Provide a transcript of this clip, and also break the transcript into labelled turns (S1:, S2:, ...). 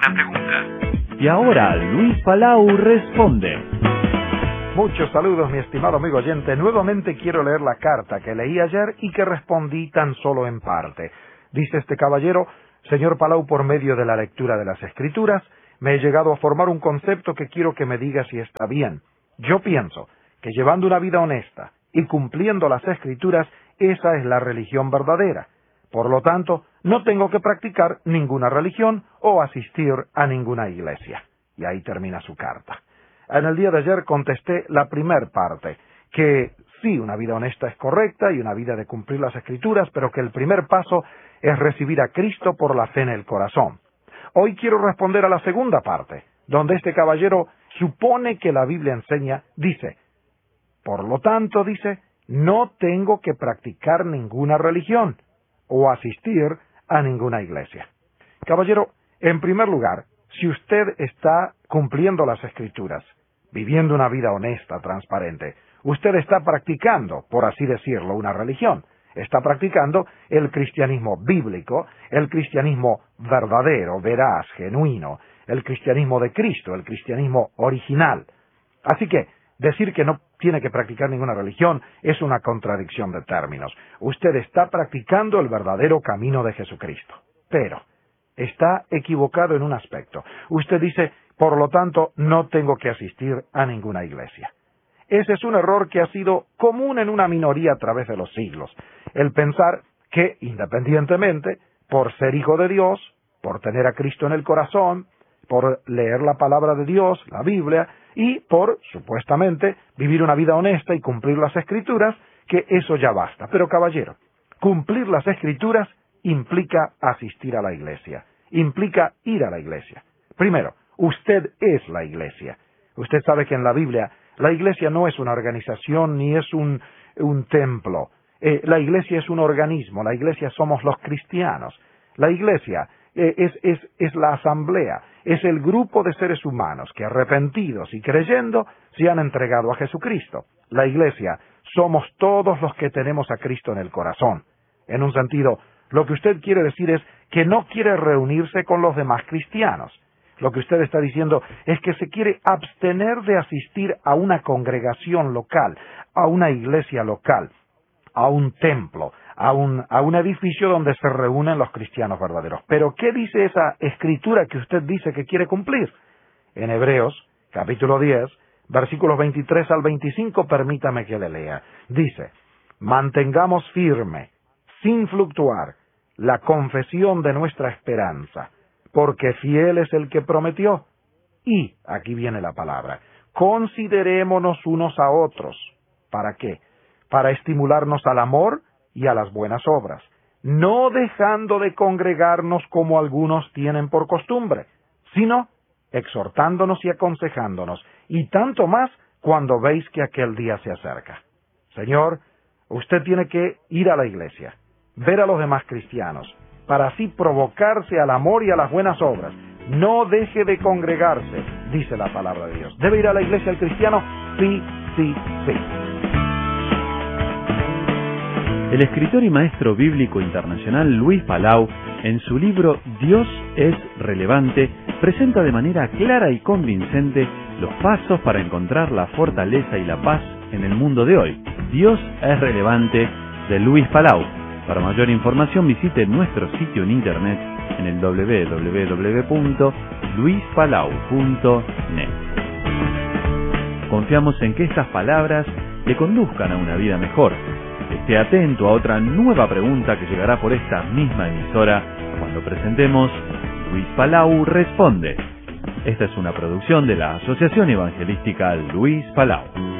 S1: una pregunta.
S2: Y ahora Luis Palau responde.
S3: Muchos saludos, mi estimado amigo oyente. Nuevamente quiero leer la carta que leí ayer y que respondí tan solo en parte. Dice este caballero: señor Palau, por medio de la lectura de las Escrituras, me he llegado a formar un concepto que quiero que me diga si está bien. Yo pienso que llevando una vida honesta y cumpliendo las Escrituras, esa es la religión verdadera. Por lo tanto, no tengo que practicar ninguna religión o asistir a ninguna iglesia. Y ahí termina su carta. En el día de ayer contesté la primer parte, que sí, una vida honesta es correcta y una vida de cumplir las Escrituras, pero que el primer paso es recibir a Cristo por la fe en el corazón. Hoy quiero responder a la segunda parte, donde este caballero supone que la Biblia enseña, dice, por lo tanto, dice, no tengo que practicar ninguna religión o asistir a ninguna iglesia. Caballero, en primer lugar, si usted está cumpliendo las Escrituras, viviendo una vida honesta, transparente, usted está practicando, por así decirlo, una religión. Está practicando el cristianismo bíblico, el cristianismo verdadero, veraz, genuino, el cristianismo de Cristo, el cristianismo original. Así que decir que no tiene que practicar ninguna religión es una contradicción de términos. Usted está practicando el verdadero camino de Jesucristo. Pero está equivocado en un aspecto. Usted dice, por lo tanto, no tengo que asistir a ninguna iglesia. Ese es un error que ha sido común en una minoría a través de los siglos. El pensar que, independientemente, por ser hijo de Dios, por tener a Cristo en el corazón, por leer la palabra de Dios, la Biblia, y por, supuestamente, vivir una vida honesta y cumplir las Escrituras, que eso ya basta. Pero, caballero, cumplir las Escrituras implica asistir a la iglesia, implica ir a la iglesia. Primero, usted es la iglesia. Usted sabe que en la Biblia la iglesia no es una organización ni es un templo. La iglesia es un organismo, la iglesia somos los cristianos. La iglesia es la asamblea, es el grupo de seres humanos que arrepentidos y creyendo se han entregado a Jesucristo. La iglesia somos todos los que tenemos a Cristo en el corazón. En un sentido, lo que usted quiere decir es que no quiere reunirse con los demás cristianos. Lo que usted está diciendo es que se quiere abstener de asistir a una congregación local, a una iglesia local, a un templo, a un edificio donde se reúnen los cristianos verdaderos. Pero, ¿qué dice esa escritura que usted dice que quiere cumplir? En Hebreos, capítulo 10, versículos 23 al 25, permítame que le lea. Dice, mantengamos firme, sin fluctuar, la confesión de nuestra esperanza, porque fiel es el que prometió. Y, aquí viene la palabra, considerémonos unos a otros. ¿Para qué? Para estimularnos al amor y a las buenas obras, no dejando de congregarnos como algunos tienen por costumbre, sino exhortándonos y aconsejándonos, y tanto más cuando veis que aquel día se acerca. Señor, usted tiene que ir a la iglesia, ver a los demás cristianos, para así provocarse al amor y a las buenas obras. No deje de congregarse, dice la palabra de Dios. ¿Debe ir a la iglesia el cristiano? Sí, sí, sí.
S2: El escritor y maestro bíblico internacional Luis Palau, en su libro Dios es relevante, presenta de manera clara y convincente los pasos para encontrar la fortaleza y la paz en el mundo de hoy. Dios es relevante, de Luis Palau. Para mayor información visite nuestro sitio en internet en el www.luispalau.net. Confiamos en que estas palabras le conduzcan a una vida mejor. Esté atento a otra nueva pregunta que llegará por esta misma emisora cuando presentemos Luis Palau Responde. Esta es una producción de la Asociación Evangelística Luis Palau.